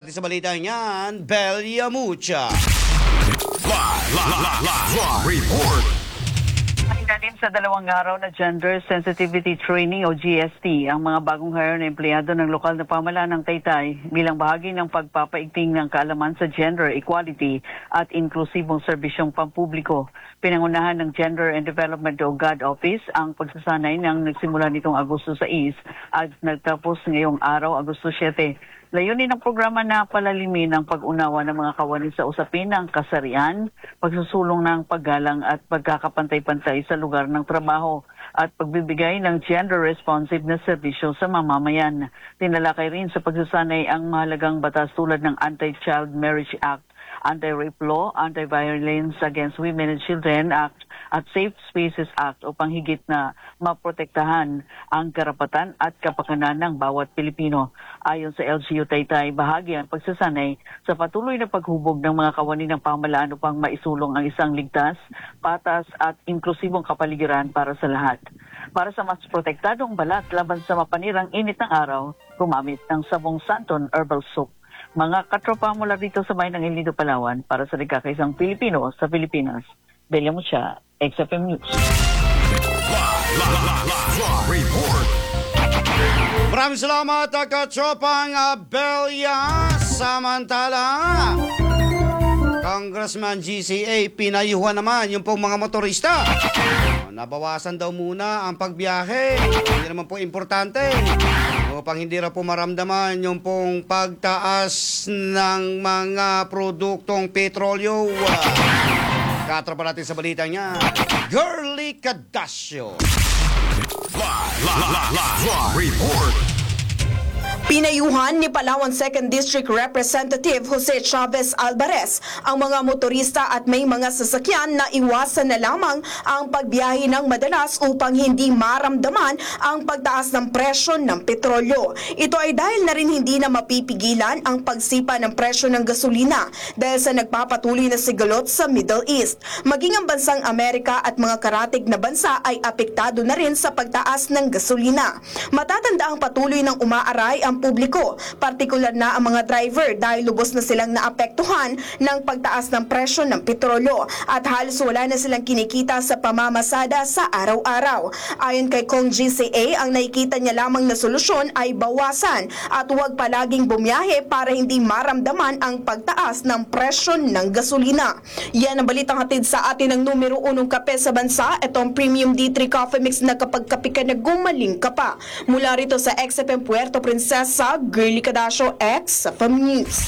natin sa balita niyan, Belia Mucha. Live report. Ilalim sa 2 araw na Gender Sensitivity Training o GST ang mga bagong hire na empleyado ng lokal na pamahalaan ng Taytay bilang bahagi ng pagpapaigting ng kaalaman sa gender equality at inklusibong serbisyong pampubliko. Pinangunahan ng Gender and Development o GAD Office ang pagsasanay ng nagsimula nitong Agosto 6 at nagtapos ngayong araw, Agosto 7. Layunin ng programa na palalimin ang pag-unawa ng mga kawani sa usapin ng kasarian, pagsusulong ng paggalang at pagkakapantay-pantay sa lugar ng trabaho at pagbibigay ng gender-responsive na serbisyo sa mamamayan. Tinalakay rin sa pagsasanay ang mahalagang batas tulad ng Anti-Child Marriage Act, Anti-Rape Law, Anti-Violence Against Women and Children Act at Safe Spaces Act upang higit na maprotektahan ang karapatan at kapakanan ng bawat Pilipino. Ayon sa LGU Taytay, bahagi ang pagsasanay sa patuloy na paghubog ng mga kawani ng pamahalaan upang maisulong ang isang ligtas, patas at inklusibong kapaligiran para sa lahat. Para sa mas protektadong balat laban sa mapanirang init ng araw, gumamit ng sabong Santon Herbal Soap. Mga katropa mula dito sa bayan ng El Nido, Palawan, para sa nagkakaisang Pilipino sa Pilipinas. Belia Mucha, XFM News. Live report. Maraming salamat, katropang Belia. Samantala, Congressman GCA, pinayuhan naman yung pong mga motorista. Nabawasan daw muna ang pagbiyahe. Hindi naman po importante. Upang hindi na po maramdaman yung pong pagtaas ng mga produktong petrolyo. Katropa natin sa balita niya, Girly Cadasio. Live report. Pinayuhan ni Palawan 2nd District Representative Jose Chavez Alvarez ang mga motorista at may mga sasakyan na iwasan na lamang ang pagbiyahe ng madalas upang hindi maramdaman ang pagtaas ng presyo ng petrolyo. Ito ay dahil na rin hindi na mapipigilan ang pagsipa ng presyo ng gasolina dahil sa nagpapatuloy na sigalot sa Middle East. Maging ang bansang Amerika at mga karatig na bansa ay apektado na rin sa pagtaas ng gasolina. Matatanda ang patuloy ng umaaray ang publiko, partikular na ang mga driver dahil lubos na silang naapektuhan ng pagtaas ng presyo ng petrolyo at halos wala na silang kinikita sa pamamasada sa araw-araw. Ayon kay Kong GCA, ang nakikita niya lamang na solusyon ay bawasan at huwag palaging bumiyahe para hindi maramdaman ang pagtaas ng presyo ng gasolina. Yan ang balitang hatid sa atin ng numero 1 kape sa bansa. Itong Premium D3 Coffee Mix na kapag kape ka na gumaling ka pa. Mula rito sa XFM Puerto Princesa, Girly Cadasio, XFM News.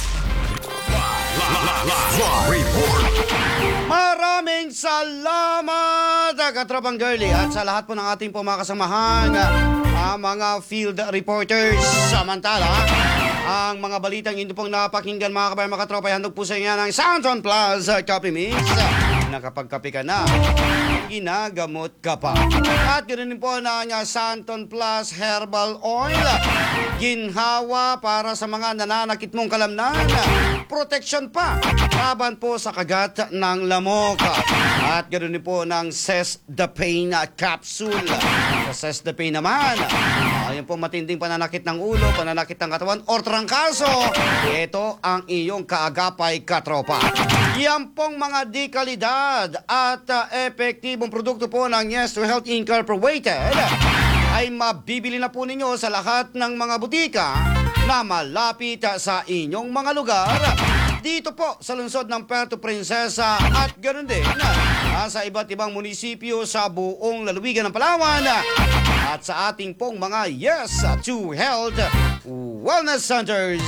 Live report. Maraming salamat, katropang Girly, at sa lahat po ng ating po mga kasamahan, mga field reporters. Samantala, ang mga balitang hindi pong napakinggan, mga kabayan, mga katropa, handog po sa inyo ng Santon Plus Coffee Mix. Nakapagkape ka na, ginagamot ka pa. At ganoon din po na Santon Plus Herbal Oil, ginhawa para sa mga nananakit mong kalamnan, protection pa laban po sa kagat ng lamok. At ganoon din po ng Cess-the-Pain Capsule. Sa Cess-the-Pain naman, ayun po matinding pananakit ng ulo, pananakit ng katawan or trangkaso, ito ang iyong kaagapay, katropa. Yan pong mga dekalidad at epektibong produkto po ng Yes to Health Incorporated ay mabibili na po ninyo sa lahat ng mga butika na malapit sa inyong mga lugar. Dito po sa lungsod ng Puerto Princesa at ganoon din sa iba't ibang munisipyo sa buong lalawigan ng Palawan at sa ating pong mga Yes to Health Wellness Centers.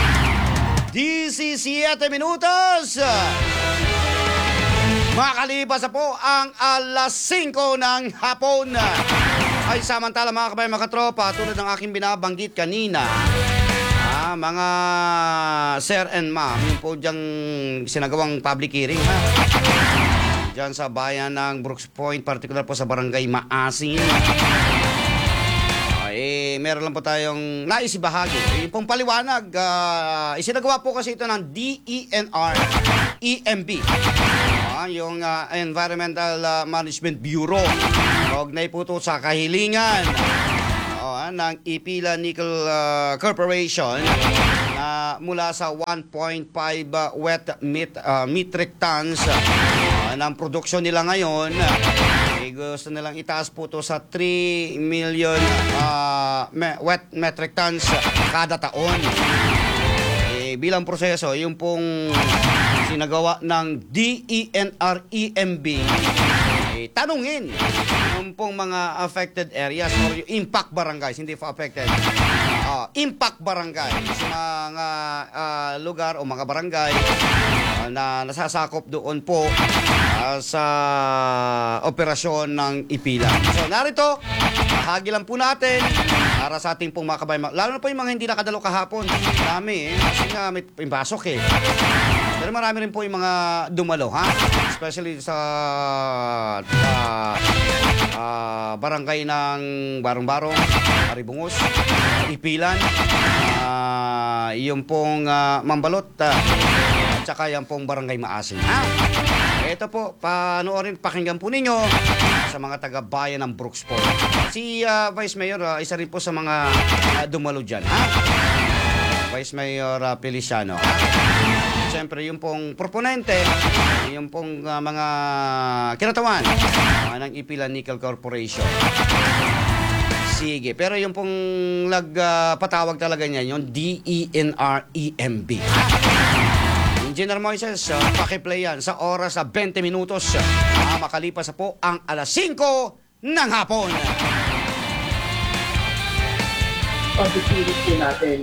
17 minutos. Makalipas na po ang alas 5 ng hapon. Ay samantala, mga kabayan, mga katropa, tulad ng aking binabanggit kanina, mga sir and ma'am, yung po diyang sinagawang public hearing, diyan sa bayan ng Brooks Point, particular po sa barangay Maasin. Meron lang po tayong nais ibahagi. Yung pong paliwanag, isinagawa po kasi ito ng DENR EMB, yung Environmental Management Bureau. Kaugnay po ito sa kahilingan ng Ipila Nickel Corporation na na mula sa 1.5 metric tons ng produksyon nila ngayon, gusto nilang itaas po to sa 3 million wet metric tons kada taon. Bilang proseso, yung pong sinagawa ng DENR-EMB, tanungin yung pong mga affected areas or yung impact barangays, hindi pa affected. Impact barangay sa mga lugar o mga barangay na nasasakop doon po sa operasyon ng Ipilan. So narito, bahagi lang po natin para sa ating pong mga kabayan. Lalo na po yung mga hindi nakadalo kahapon. Dami kasi nga may pasok Pero marami rin po yung mga dumalo, especially sa barangay ng Barong-Barong, Maribungos, Ipilan, yung pong Mambalot, at saka yung pong barangay Maasin. Ito po, panoorin, pakinggan po ninyo sa mga taga-bayan ng Brooksport. Si Vice Mayor, isa rin po sa mga dumalo dyan. Vice Mayor Feliciano. Siyempre, yung pong proponente, yung pong mga kinatawan ng Ipilan Nickel Corporation. Sige, pero yung pong nagpatawag talaga niya, yung DENR-EMB. Engineer Moises, pakiplay yan sa oras sa 20 minutos. Makalipas na po ang alas 5 ng hapon. Pagpipilit po natin,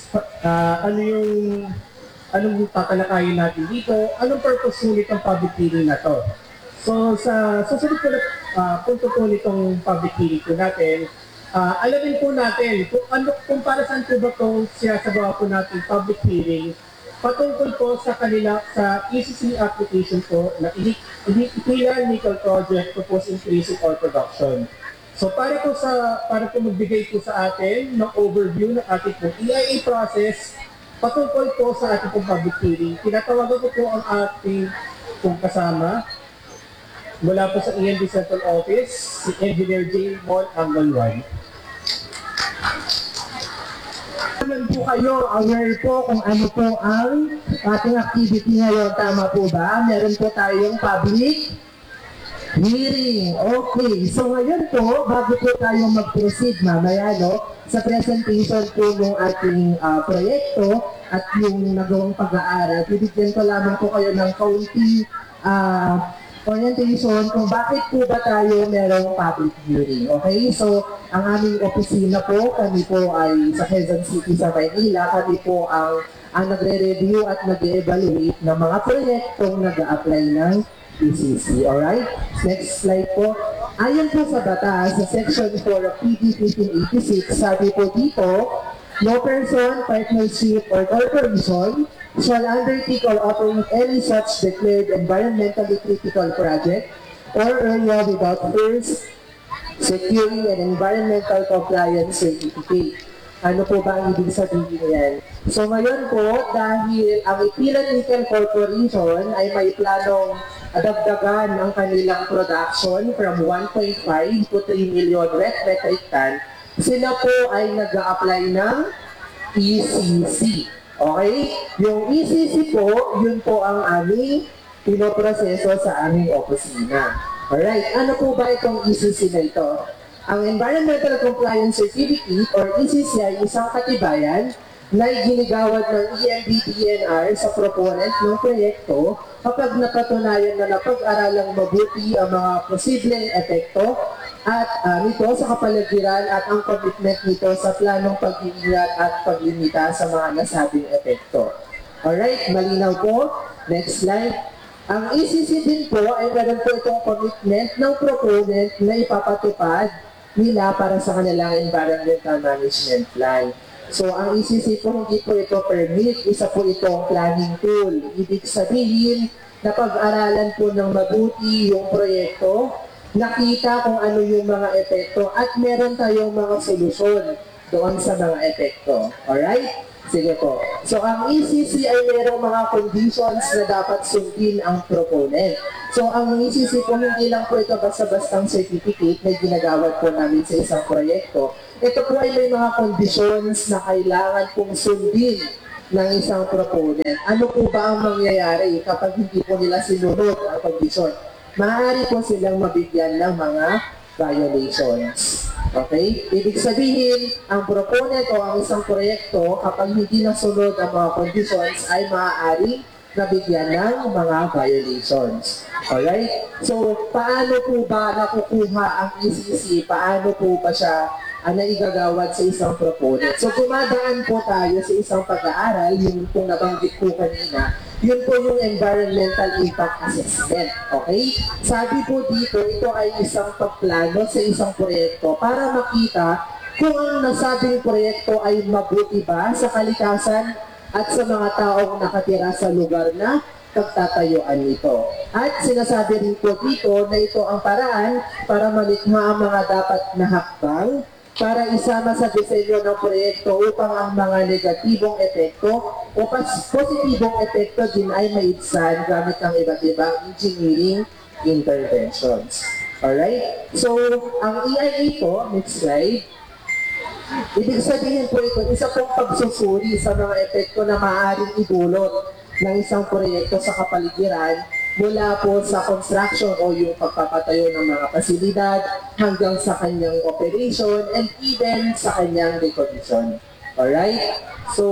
anong tatalakayin natin dito, anong purpose ulit ng public hearing na to. So sa susunod po na punto po nitong public hearing po natin, alamin po natin kung para saan po ba itong sinasagawa po natin public hearing patungkol po sa kanila sa ECC application po na Ipilan Nickel Project Proposed Increase in Ore Production. So para po magbigay po sa atin ng overview ng ating po EIA process patungkol po sa ating pong public hearing, tinatawagan ko po ang ating pong kasama mula po sa END Central Office, si Engineer J. Mon Anggalwan. Naman po kayo, aware po kung ano po ang ating activity ngayon. Tama po ba? Meron po tayong public hearing. Okay. So ngayon po, bago po tayo mag-proceed mamaya, sa presentation po ng ating proyekto at yung nagawang pag-aaral, bibigyan ko lamang po kayo ng kaunting orientation kung bakit po ba tayo merong public hearing. Okay? So, ang aming opisina po, kami po ay sa Quezon City sa Maynila, kami po ang nagre-review at nag-evaluate ng mga proyektong nag-a-apply ng ECC. Alright? Next slide po. Ayon po sa batas, sa Section 4 of PD 1586, sabi po dito, no person, partnership, or corporation shall undertake or operate any such declared environmentally critical project or area without first securing an environmental compliance certificate. Ano po ba ang ibig sabihin yan? So ngayon po, dahil ang Ipilan Nickel Corporation ay may planong dagdagan ang kanilang production from 1.5 to 3 million wet metric ton, sila po ay nag-a-apply ng ECC. Okay? Yung ECC po, yun po ang aming pinoproseso sa aming opisina. Alright, ano po ba itong ECC na ito? Ang Environmental Compliance Certificate or ECC ay isang katibayan na ginigawad ng EMB-DNR sa proponent ng proyekto kapag napatunayan na napag-aralang mabuti ang mga posibleng epekto at nito sa kapaligiran at ang commitment nito sa planong pag-iingat at paglimita sa mga nasabing epekto. Alright, malinaw po. Next slide. Ang ECC din po ay meron po itong commitment ng proponent na ipapatupad nila para sa kanilang environmental management plan. So, ang ECC po, hindi po ito permit, isa po itong planning tool. Ibig sabihin, napag-aralan po ng mabuti yung proyekto, nakita kung ano yung mga epekto, at meron tayong mga solusyon doon sa mga epekto. Alright? Sige po. So, ang ECC ay mayroong mga conditions na dapat sundin ang proponent. So, ang ECC po, hindi lang po ito basta-bastang certificate na ginagawad po namin sa isang proyekto. Ito po ay may mga conditions na kailangan pong sundin ng isang proponent. Ano po ba ang mangyayari kapag hindi po nila sinunod ang kondisyon? Maaari po silang mabigyan ng mga violations. Okay? Ibig sabihin, ang proponent o ang isang proyekto, kapag hindi nasunod ang mga conditions, ay maaari nabigyan ng mga violations. Alright? So, paano po ba nakukuha ang ECC? Paano po ba siya naigagawad sa isang proponent? So, dumadaan po tayo sa isang pag-aaral, yung pong nabanggit ko kanina, yun po yung environmental impact assessment. Okay? Sabi po dito, ito ay isang pagplano sa isang proyekto para makita kung ang nasabing proyekto ay mabuti ba sa kalikasan at sa mga taong nakatira sa lugar na pagtatayuan nito. At sinasabi rin po dito na ito ang paraan para malikha ang mga dapat na hakbang para isama sa disenyo ng proyekto upang ang mga negatibong epekto o positibong epekto din ay maibsan gamit ang iba't ibang engineering interventions. Alright? So, ang EIA po, next slide, ibig sabihin po ito, isa pong pagsusuri sa mga epekto na maaaring idulot ng isang proyekto sa kapaligiran mula po sa construction o yung pagpapatayo ng mga pasilidad hanggang sa kanyang operation and even sa kanyang decommission. Alright? So,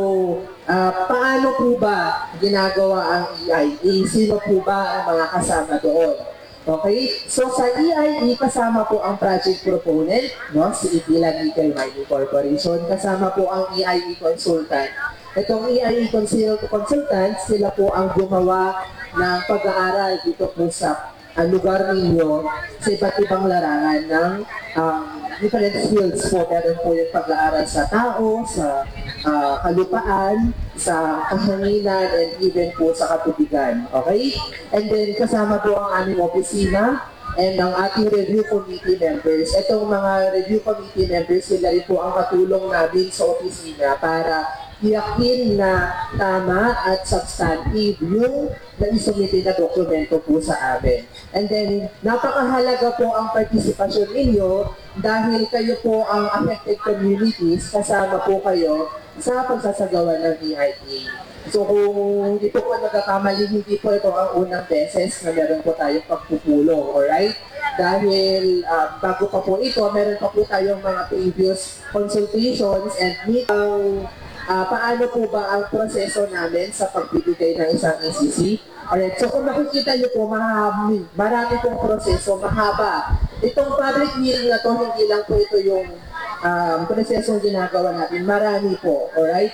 paano po ba ginagawa ang EIA? Sino po ba ang mga kasama doon? Okay? So, sa EIA, kasama po ang project proponent, no? Si Ipilan Nickel Mining Corporation. Kasama po ang EIA consultant. Itong EIA consultant, sila po ang gumawa ng pag-aaral dito po sa lugar ninyo sa iba't ibang larangan ng different fields po. Meron po yung pag-aaral sa tao, sa kalupaan, sa kahanginan, and even po sa katubigan. Okay? And then kasama po ang aming opisina and ang ating review committee members. Itong mga review committee members, sila rin po ang katulong namin sa opisina para iyakin na tama at substantive yung naisumiti na dokumento po sa amin. And then, napakahalaga po ang partisipasyon ninyo dahil kayo po ang affected communities, kasama po kayo sa pagsasagawa ng EIA. So kung hindi po nagkakamali, hindi po ito ang unang beses na meron po tayong pagpupulong, alright? Dahil bago pa po ito, meron pa po tayong mga previous consultations and meeting. Paano po ba ang proseso namin sa pagbibigay ng isang ECC? Alright, so kung makikita niyo po, marami pong proseso, mahaba. Itong public hearing na to, hindi lang po ito yung prosesong ginagawa natin, marami po, alright?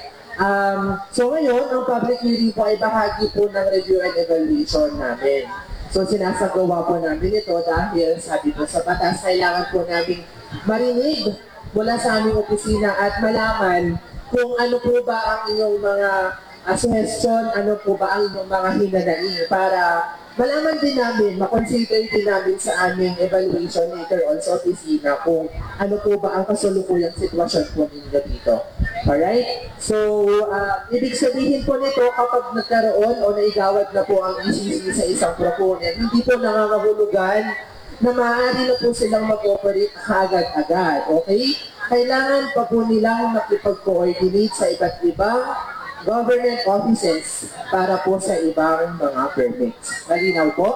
So ngayon, ang public hearing po ay bahagi po ng review and evaluation namin. So sinasagawa po namin ito dahil sabi po sa batas, kailangan po namin marinig mula sa aming opisina at malaman kung ano po ba ang inyong mga suggestion, ano po ba ang inyong mga hinanaing para malaman din namin, makonsider din namin sa aming evaluation later on sa opisina kung ano po ba ang kasalukuyang sitwasyon po ninyo dito. Alright? So, ibig sabihin po nito kapag nagkaroon o naigawad na po ang ECC sa isang proponent, hindi po nangangahulugan na maaari na po silang mag-operate agad-agad. Okay? Kailangan pa po nilang makipag-coordinate sa iba't ibang government offices para po sa ibang mga permits. Malinaw po?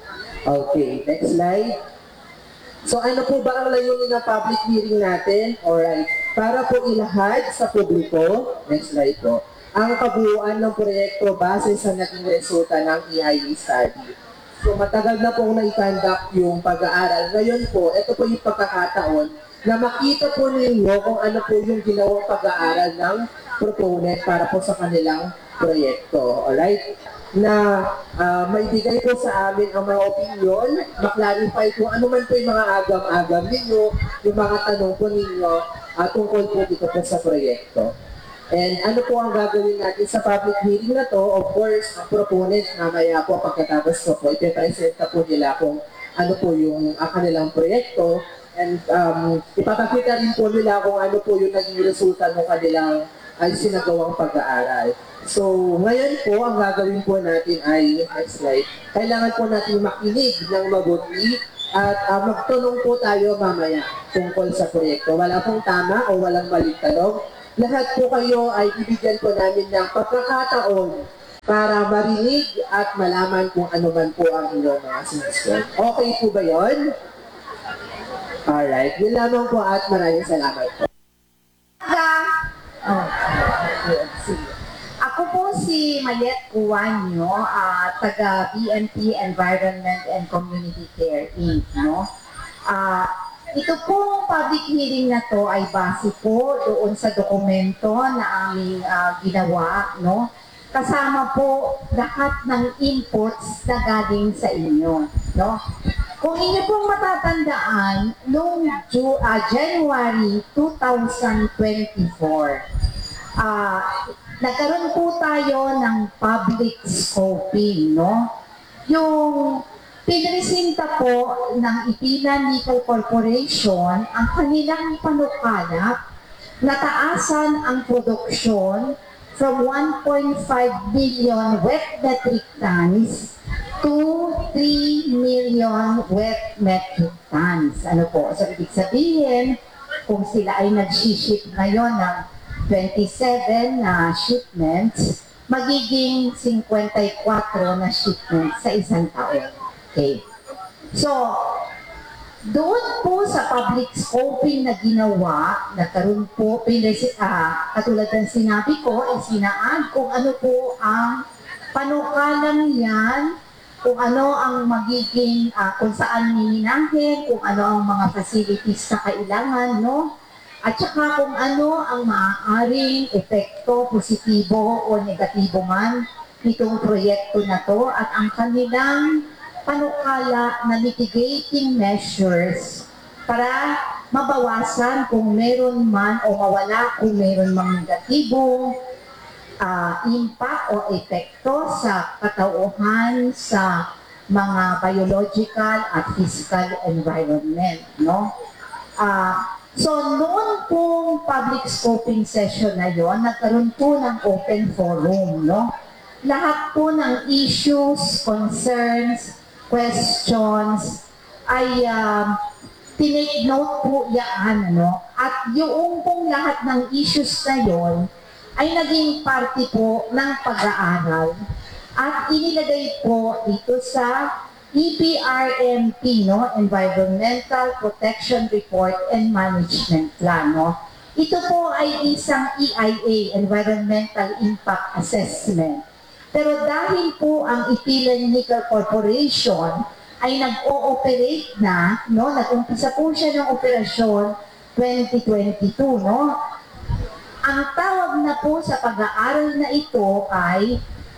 Okay, next slide. So ano po ba ang layunin ng public hearing natin? Alright, para po ilahad sa publiko, next slide po, ang kabuuan ng proyekto base sa naging resulta ng EIA study. So matagal na pong nai-conduct yung pag-aaral. Ngayon po, ito po yung pagkakataon na makita po ninyo kung ano po yung ginawang pag-aaral ng proponent para po sa kanilang proyekto. Alright? Na maibigay po sa amin ang mga opinion, maklarify po ano man po yung mga agam-agam ninyo, yung mga tanong po ninyo tungkol po dito po sa proyekto. And ano po ang gagawin natin sa public hearing na to? Of course, ang proponent mamaya po pagkatapos ko po, ipipresent na po nila kung ano po yung kanilang proyekto. And ipapakita rin po nila kung ano po yung naging resulta ng kanilang sinagawang pag-aaral. So, ngayon po, ang gagawin po natin ay, next slide, kailangan po natin makinig ng mabuti at magtanong po tayo mamaya tungkol sa proyekto. Wala pong tama o walang maling tanong. lahat po kayo ay ibigyan po namin ng pagkakataon para marinig at malaman kung ano man po ang inyong mga suggestion. Okay po ba yun? Alright, yun lamang po at maraming salamat po. Ako po si Mayet Cuanyo, taga BNP Environment and Community Care Inc. No? Ito pong public hearing na to ay base po doon sa dokumento na aming ginawa, no? Kasama po lahat ng inputs na galing sa inyo, no? Kung inyo pong matatandaan, noong January 2024, nagkaroon po tayo ng public scoping, no? Yung pinresinta po ng Ipila Nickel Corporation ang kanilang panukala na taasan ang produksyon from 1.5 billion wet metric tons to 3 million wet metric tons. Ano po? So, ibig sabihin, kung sila ay nag-ship ngayon ng 27 na shipments, magiging 54 na shipments sa isang taon. Okay. So, doon po sa public scoping na ginawa, nagkaroon po, katulad ng sinabi ko, isinaan kung ano po ang panukalang yan, kung ano ang magiging, kung saan nilinahin, kung ano ang mga facilities na kailangan, no? At saka kung ano ang maaaring epekto, positibo o negatibo man nitong proyekto na to at ang kanilang panukala na mitigating measures para mabawasan kung meron man o mawala kung meron mang negatibong impact o epekto sa katauhan sa mga biological at physical environment, no? So, noon pong public scoping session na yon, nagkaroon po ng open forum, no? Lahat po ng issues, concerns, questions ay tinake note po yan, ano? At yung pong lahat ng issues na yon ay naging parte po ng pag-aaral at inilagay po dito sa EPRMP, no? Environmental Protection Report and Management Plan, no? Ito po ay isang EIA, Environmental Impact Assessment. Pero dahil po ang Ipila Nickel Corporation ay nag-ooperate na, no? Nag-umpisa po siya ng operasyon 2022, no? Ang tawag na po sa pag-aaral na ito ay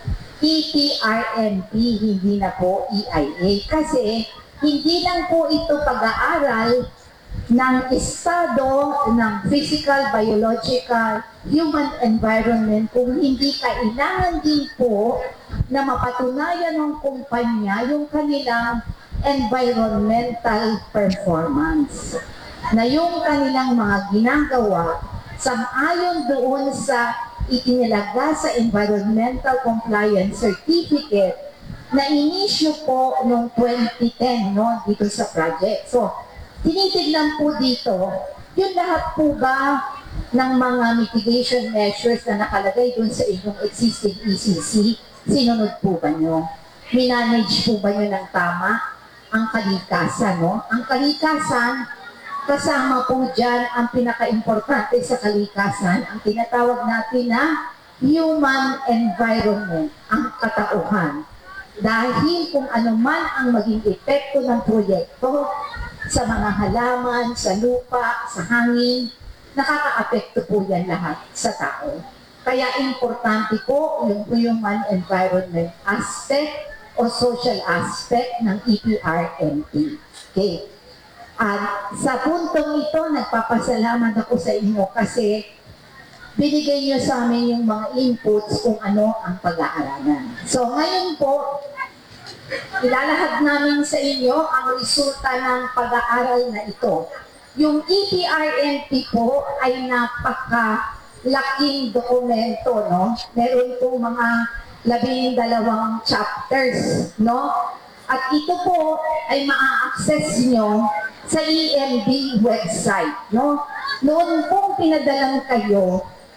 EPRMP, hindi na po EIA. Kasi hindi lang po ito pag-aaral ng estado ng physical, biological, human environment, kung hindi kailangan din po na mapatunayan ng kumpanya yung kanilang environmental performance. Na yung kanilang mga ginagawa sang-ayon doon sa itinilaga sa Environmental Compliance Certificate na inisyu po noong 2010, no, dito sa project. So, tinitignan po dito, yung lahat po ba ng mga mitigation measures na nakalagay doon sa inyong existing ECC, sinunod po ba nyo? Minanage po ba nyo ng tama ang kalikasan, no? Ang kalikasan, kasama po dyan ang pinaka-importante sa kalikasan, ang tinatawag natin na human environment, ang katauhan. Dahil kung ano man ang maging epekto ng proyekto sa mga halaman, sa lupa, sa hangin, nakaka-apekto po yan lahat sa tao. Kaya importante po yung human environment aspect o social aspect ng EPRMP. Okay. At sa puntong ito, nagpapasalamat ako sa inyo kasi binigay niyo sa amin yung mga inputs kung ano ang pag-aaralan. So ngayon po, ilalahad namin sa inyo ang resulta ng pag-aaral na ito. Yung EPRMP po ay napakalaking dokumento, no? Meron po mga 12 chapters, no? At ito po ay maa-access nyo sa EMB website, no? Noon pong pinadalan kayo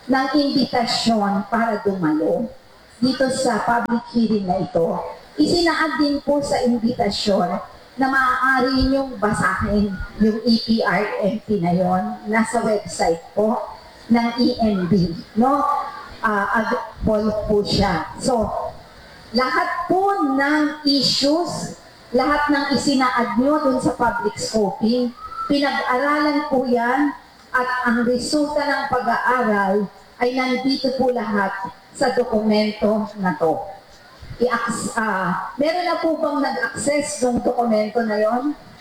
ng imbitasyon para dumalo dito sa public hearing na ito. Isinaad din po sa imbitasyon na maaari niyong basahin yung EPRMP na yon, nasa website po ng EMB, no? Poll po siya. So, lahat po ng issues, lahat ng isinaad nyo dun sa public scoping, pinag-aralan po yan at ang resulta ng pag-aaral ay nandito po lahat sa dokumento na to. Meron na po bang nag-access ng dokumento na yon?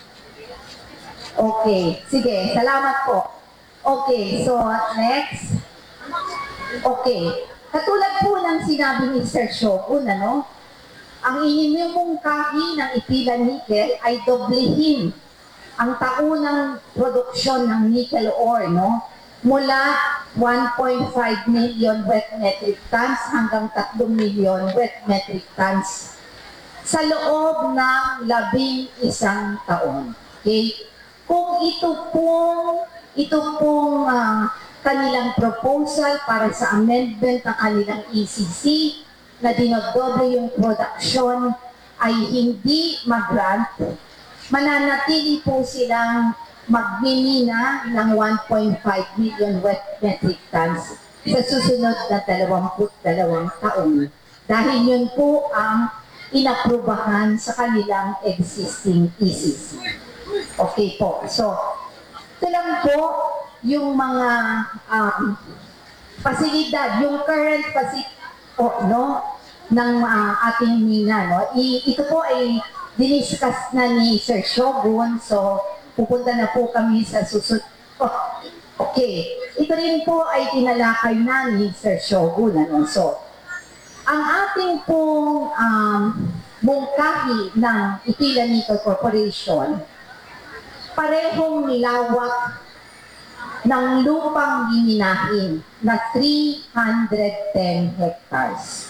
Okay, sige, salamat po. Okay, so next. Okay, katulad po ng sinabi ni Sir Shogun, ano? Ang inyong mungkahi ng Ipila Nickel ay doblehin ang taunang produksyon ng nickel ore, no? Mula 1.5 million wet metric tons hanggang 3 million wet metric tons sa loob ng 11 taon. Okay? Kung ito pong kanilang proposal para sa amendment ng kanilang ECC na dinodoble yung production ay hindi mag-grant, mananatili po silang magmimina ng 1.5 million wet metric tons sa susunod na 22 taon. Dahil yun po ang inaprubahan sa kanilang existing ECC. Okay po. So, ito lang po yung mga pasilidad, yung current ng ating mina. No? Ito po ay diniscuss na ni Sir Shogun, so pupunta na po kami sa susunod. Okay. Ito rin po ay tinalakay na ni Sir Shogun. Ano? So, ang ating pong mungkahi ng Ipila Nickel Corporation, parehong lawak ng lupang giminahin na 310 hectares.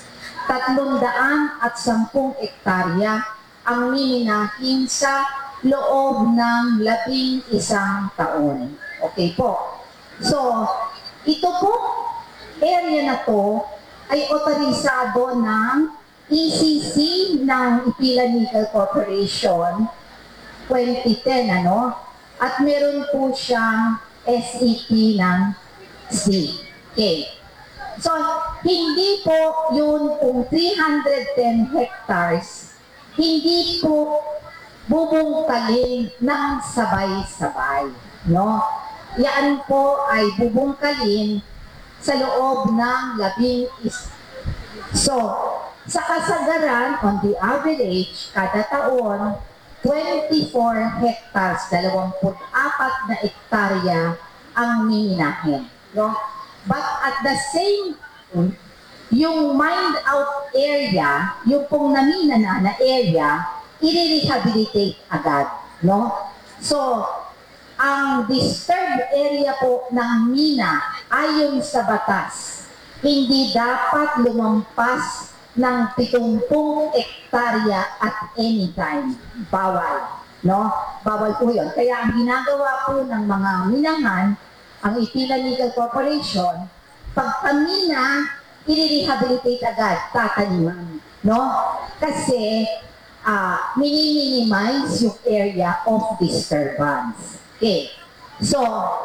310 hektarya ang miminahin sa loob ng 11 taon. Okay po. So, ito po, area na to ay otorisado ng ECC ng Ipila Nickel Corporation 2010, ano? At meron po siyang SEP ng C. Okay. So, hindi po yun kung 310 hectares, hindi po bubungkalin ng sabay-sabay. No? Yan po ay bubungkalin sa loob ng 11. So, sa kasagaran, on the average, kada taon, 24 hectares, 24 na hektarya ang miminahin. No? But at the same time, yung mined out area, yung pong namina na area, i-rehabilitate agad. No? So, ang disturbed area po ng mina, ayon sa batas, hindi dapat lumampas ng 70 hektarya at any time. Bawal. No? Bawal po yun. Kaya ang ginagawa po ng mga minahan, ang Ipila Nickel Corporation, pagpamina, i-rehabilitate agad, tataniman. No? Kasi, minimize yung area of disturbance. Okay. So,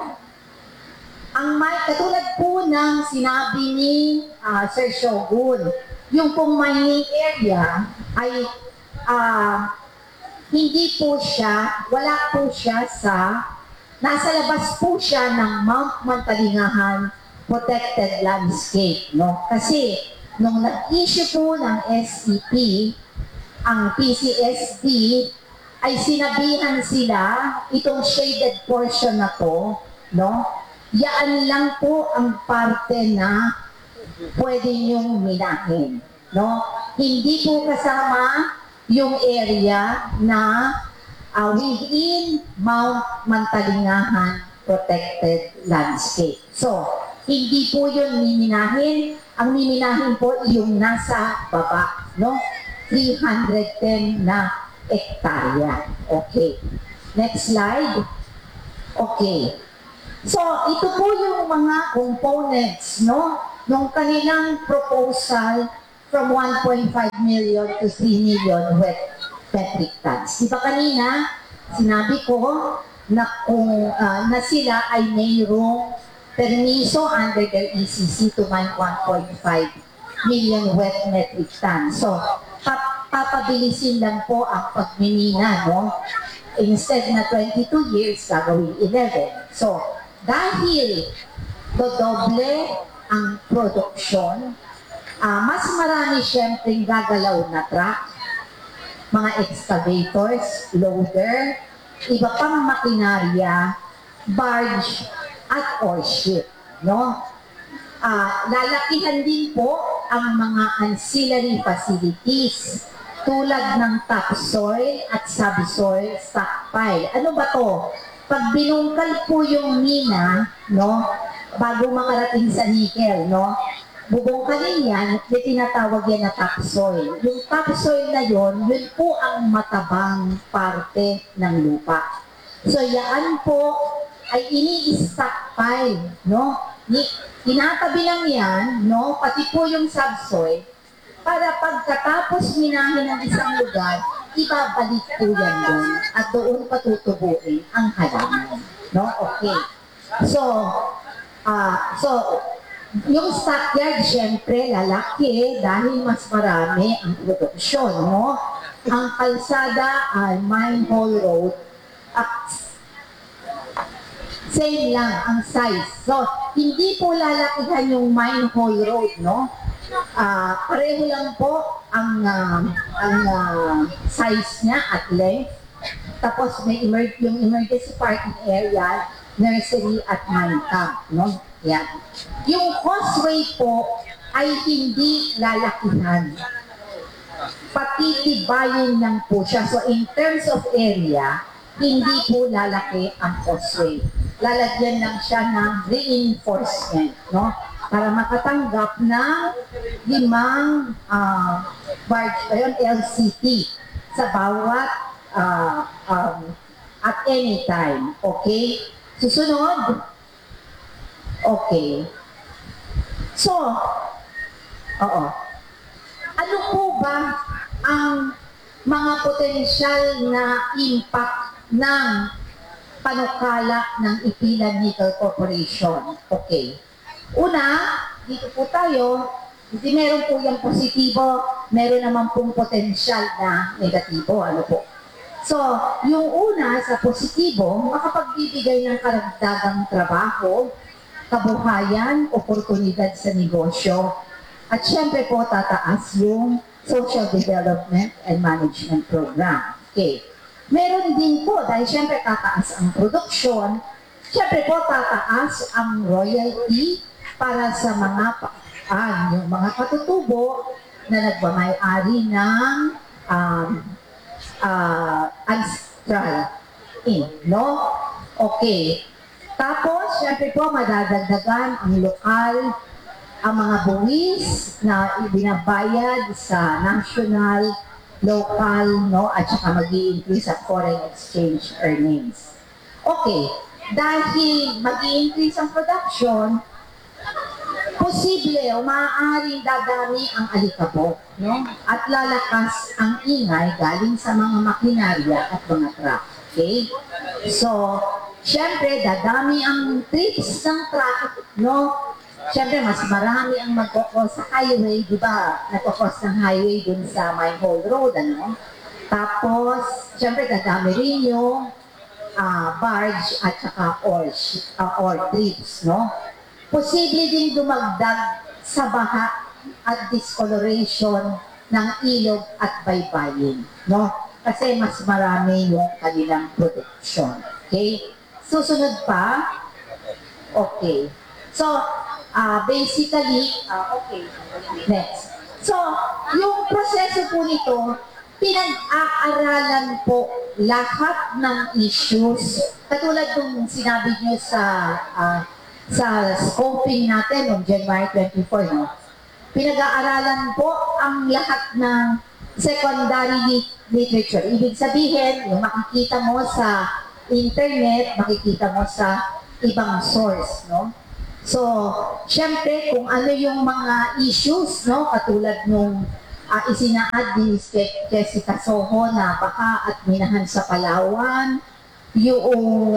katulad po ng sinabi ni Sir Shogun, yung pong mining area ay hindi po siya, wala po siya nasa labas po siya ng Mount Mantalingahan Protected Landscape. No? Kasi, nung nag-issue po ng SEP, ang PCSD, ay sinabihan sila, itong shaded portion na to, no? Yaan lang po ang parte na pwede niyong minahin. No? Hindi po kasama yung area na within Mount Mantalingahan Protected Landscape. So, hindi po yun miminahin. Ang miminahin po yung nasa baba. No? 310 na hektarya. Okay. Next slide. Okay. So, ito po yung mga components, no? Nung kanilang proposal from 1.5 million to 3 million wet metric tons. Di ba kanina, sinabi ko na kung na sila ay mayroong permiso under their ECC to mine 1.5 million wet metric tons. So, papabilisin lang po ang pagmimina, no? Instead na 22 years, gagawin 11. So, dahil dodoble ang produksyon, mas marami siyempre gagalaw na truck, mga excavators, loader, iba pang makinarya, barge, at ore ship, no? Lalakihan din po ang mga ancillary facilities tulad ng topsoil at subsoil stockpile. Ano ba to? Pag binungkal po yung mina, no, bago makarating sa nickel, no, bubungkalin yan, may tinatawag yan na topsoil. Yung topsoil na yun po ang matabang parte ng lupa. So yan po ay ini-stockpile, no? Tinatabi lang yan, no, pati po yung subsoil, para pagkatapos minahin ng isang lugar, ibabalik po yan doon at doon patutubuin ang halaman. No? Okay. So, yung stockyard, syempre, lalaki dahil mas marami ang produksyon. No? Ang kalsada ay mine hole road, same lang ang size. So, hindi po lalakihan yung mine hole road, no? Pareho lang po ang size niya at length. Tapos may yung emergency parking area, nursery at mine camp, no? Yan. Yung causeway po ay hindi lalakihan. Patitibayin lang po siya. So in terms of area, hindi po lalaki ang causeway. Lalagyan lang siya ng reinforcement, no? Para makatanggap ng 5 barge ba yun, LCT sa bawat at any time. Okay? Susunod? Okay. So, ano po ba ang mga potensyal na impact ng panukala ng Ipilan Nickel Corporation? Okay. Una, dito po tayo, hindi meron po yung positibo, meron naman pong potensyal na negatibo. Ano po? So, yung una sa positibo, makapagbibigay ng karagdagang trabaho, kabuhayan, oportunidad sa negosyo, at syempre po tataas yung social development and management program. Okay. Meron din po, dahil syempre tataas ang produksyon, syempre po tataas ang royalty para sa yung mga katutubo na nagmamay-ari ng ancestral no? Okay. Tapos, syempre po, madadagdagan ang lokal, ang mga buwis na ibinabayad sa national, local, no? At saka mag-i-increase sa foreign exchange earnings. Okay. Dahil mag-i-increase ang production, posible o maaaring dadami ang alikabok, no? At lalakas ang ingay galing sa mga makinarya at mga truck. Okay? So, syempre, dadami ang trips ng truck, no? Syempre, mas marami ang magkakos sa highway, di ba? Nagkakos ng highway dun sa mine hole road, ano? Tapos, syempre, dadami rin yung barge at saka ore trips, no? Posible din dumagdag sa baha at discoloration ng ilog at baybayin, no? Kasi mas marami yung kanilang production. Okay? Susunod pa. Okay. So, basically, okay. Next. So, yung proseso po nito, pinag-aaralan po lahat ng issues. Katulad nung sinabi nyo sa scoping natin noong January 24, no? Pinag-aaralan po ang lahat ng secondary literature. Ibig sabihin, yung makikita mo sa internet, makikita mo sa ibang source, no? So, syempre, kung ano yung mga issues, no, katulad nung isinaad ni Jessica Soho na baka at minahan sa Palawan, yung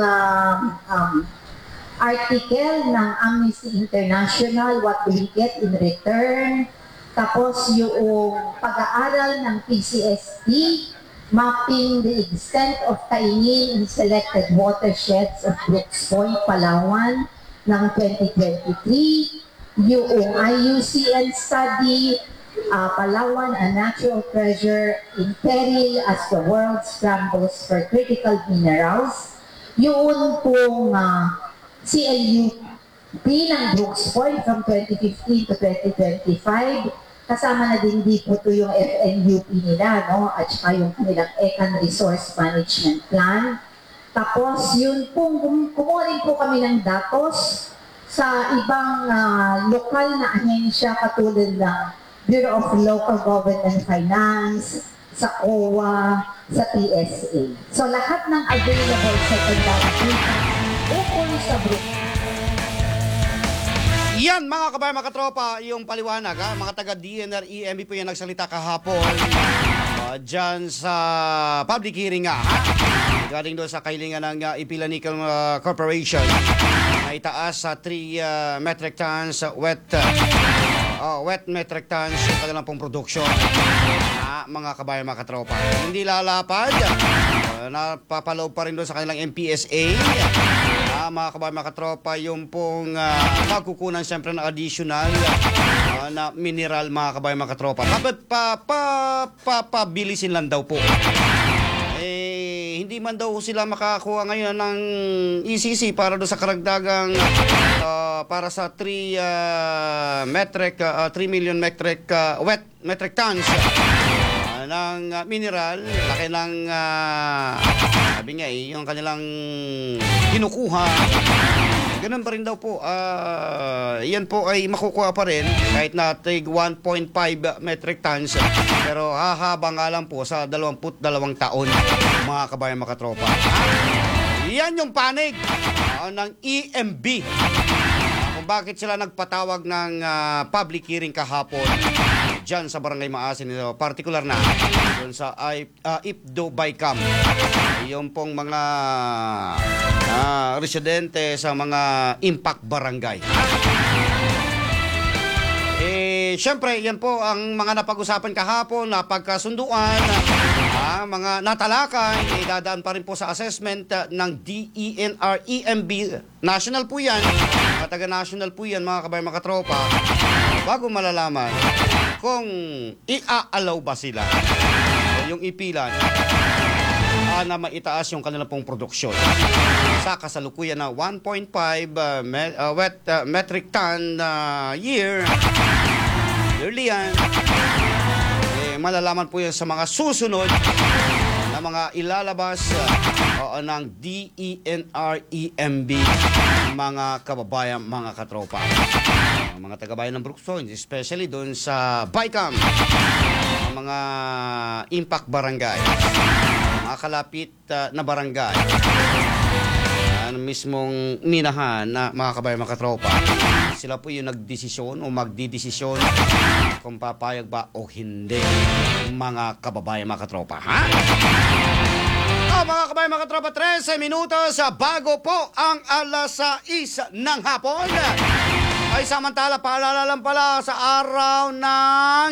article ng Amnesty International, What Do We Get in Return, tapos yung pag-aaral ng PCSD, mapping the extent of kainin in selected watersheds of Brooks Point, Palawan, ng 2023, yung IUCN study, Palawan, a natural treasure in peril as the world scrambles for critical minerals, yung pong CLUP ng Brooks Point from 2015 to 2025, kasama na din dito po yung FNUP nila, no? At saka yung kanilang Ecan Resource Management Plan. Tapos yun pong kumuha rin po kami ng datos sa ibang lokal na ahensya katulad ng Bureau of Local Government and Finance, sa COA, sa PSA. So lahat ng available secondary data ukol sa Brooks. Yan mga kabayan, mga katropa, yung paliwanag ha? Mga taga DNR EMB po yan nagsalita kahapon dyan sa public hearing nga ha? Galing doon sa kailingan ng Ipila Nickel Corporation na itaas sa 3 metric tons wet metric tons yung kanilang pong production mga kabayan, mga katropa. Hindi lalapad, napapaloob pa rin doon sa kanilang MPSA mga kabayan, mga katropa, yung pong magkukunan siyempre ng additional na mineral mga kabayan, mga katropa. Papabilisin lang daw po. Hindi man daw sila makakuha ngayon ng ECC para doon sa karagdagang para sa 3 million wet metric tons ng mineral. Laki ng sabi nga yung kanilang kinukuha. Ganun pa rin daw po. Yan po ay makukuha pa rin kahit na tig 1.5 metric tons. Pero hahaba nga lang po sa 22 taon mga kabayan, mga katropa. Yan yung panig ng EMB. Kung bakit sila nagpatawag ng public hearing kahapon dyan sa Barangay Maasin, particular na dun sa IPDO Baicam. Yung pong mga residente sa mga impact barangay. Siyempre, yan po ang mga napag-usapan kahapon, napagkasunduan, mga natalakay, dadaan pa rin po sa assessment ng DENR EMB. National po yan, taga-national po yan mga kabayan, mga katropa, bago malalaman kung i-allow ba sila yung ipilan na maitaas yung kanilang pong produksyon sa kasalukuyan na 1.5 wet metric ton yearly yan. Malalaman po yan sa mga susunod na mga ilalabas ng DENR EMB mga kababayan, mga katropa, mga tagabayan ng Brooks Point, especially doon sa Baicam, mga impact barangay, mga kalapit na barangay, mismong minahan na mga kabayan, mga katropa. Sila po yung nagdesisyon o magdidesisyon kung papayag ba o hindi mga kababayan, mga katropa. Ha? Mga kabayan, mga katropa, 13 minutos bago po ang alas 6 ng hapon. Ay samantala, paalala lang pala sa araw ng...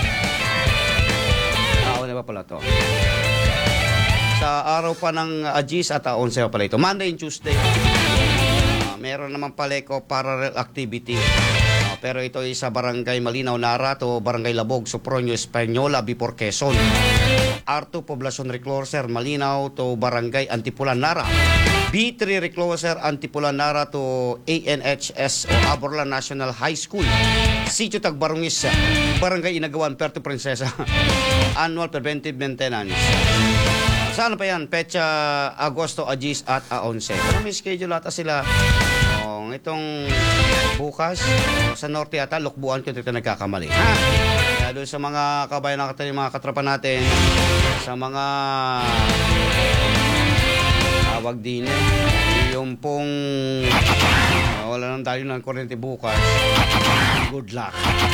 na ba pala to? Sa araw pa ng Agis at 11 pala ito. Monday and Tuesday. Meron naman pala ko parallel activity. Pero ito ay sa Barangay Malinaw, Narato, Barangay Labog, Sopronio, Española, Bipor, Quezon. R2 Poblacion Recloser, Malinaw to Barangay Antipulan, Nara. B3 Recloser, Antipulan, Nara to ANHS o Aborlan National High School. Sitio Tagbarungis, Barangay Inagawan, Puerto Princesa. Annual Preventive Maintenance. Saan pa yan? Pecha Agosto, Agis at 11. Pero may schedule ata sila. Itong bukas sa norte ata, Lukbuan kung ito nagkakamali. Kaya doon sa mga kabayan natin, mga katropa natin, sa mga tawag din yung pong wala nang tayo ng kuryente bukas. Good luck.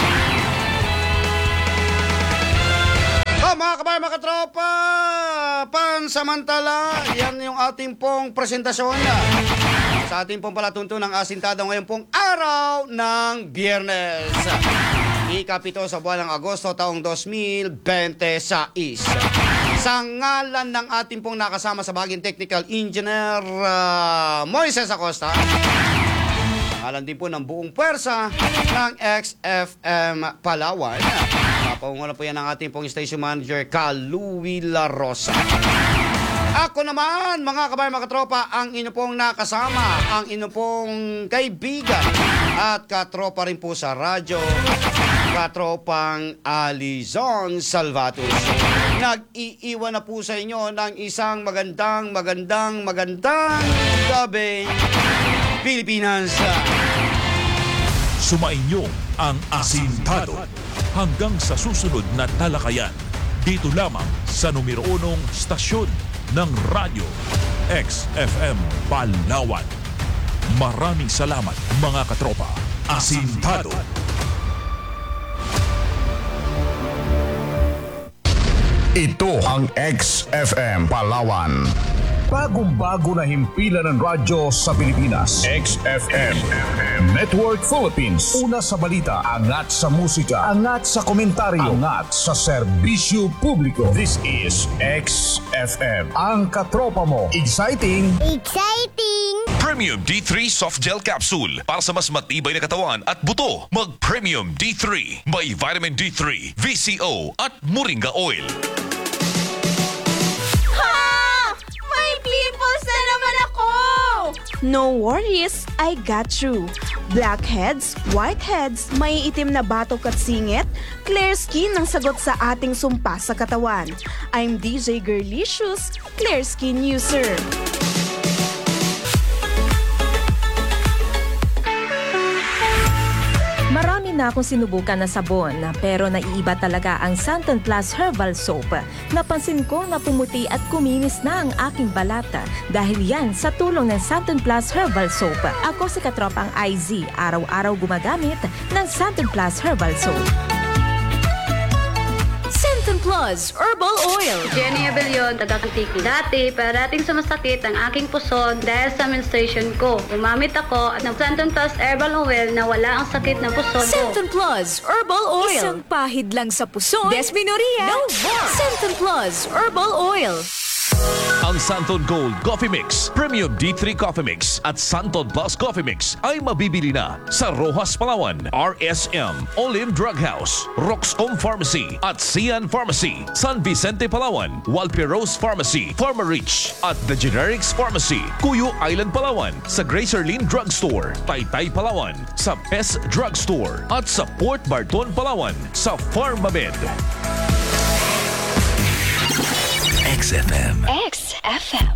Mga kabayan, mga katropa, pansamantala, yan yung ating pong presentasyon sa ating pong palatuntunang asintado ngayon pong araw ng Biyernes. Ika-7 sa buwan ng Agosto taong 2026. Sa ngalan ng ating pong nakasama sa baging technical engineer Moises Acosta, ngalan din po ng buong pwersa ng XFM Palawan. Paunguna po yan ng ating pong station manager, Louie La Rosa. Ako naman, mga kabayan, mga katropa, ang inyo pong nakasama, ang inyo pong kaibigan at katropa rin po sa radyo, katropang Alizon Salvatus. Nag-iiwan na po sa inyo ng isang magandang gabi, Pilipinas. Sumainyo ang Asintado hanggang sa susunod na talakayan. Dito lamang sa numero 1 stasyon ng radyo XFM Palawan. Maraming salamat mga katropa. Asintado. Ito ang XFM Palawan. Bagong-bago na himpilan ng radyo sa Pilipinas. XFM Network Philippines. Una sa balita, angat sa musika, angat sa komentaryo, angat sa serbisyo publiko. This is XFM. Ang katropa mo. Exciting! Premium D3 Soft Gel Capsule para sa mas matibay na katawan at buto. Mag Premium D3. May Vitamin D3, VCO at Moringa Oil. No worries, I got you. Blackheads, whiteheads, may itim na batok at singit, clear skin ang sagot sa ating sumpa sa katawan. I'm DJ Girlicious, clear skin user. Marami na akong sinubukan na sabon pero naiiba talaga ang Santon Plus Herbal Soap. Napansin ko na pumuti at kuminis na ang aking balata dahil yan sa tulong ng Santon Plus Herbal Soap. Ako si katropang IZ, araw-araw gumagamit ng Santon Plus Herbal Soap. Santon Plus Herbal Oil. Jenny Abellion, taga-Antique. Dati, parating sumasakit ang aking puson dahil sa menstruation ko. Umamit ako at ng Santon Plus Herbal Oil na wala ang sakit ng puson ko. Santon Plus Herbal Oil. Isang pahid lang sa puson. Desmenorrhea. No more. Santon Plus Herbal Oil. Ang Santon Gold Coffee Mix, Premium D3 Coffee Mix at Santon Plus Coffee Mix ay mabibili na sa Rojas Palawan, RSM, Olim Drug House, Roxcom Pharmacy at Sian Pharmacy, San Vicente Palawan, Walperos Pharmacy, Pharmarich at The Generics Pharmacy, Cuyo Island Palawan, sa Gracerlin Drug Store, Taytay Palawan, sa Best Drug Store at sa Port Barton Palawan, sa Pharmamed. XFM. XFM.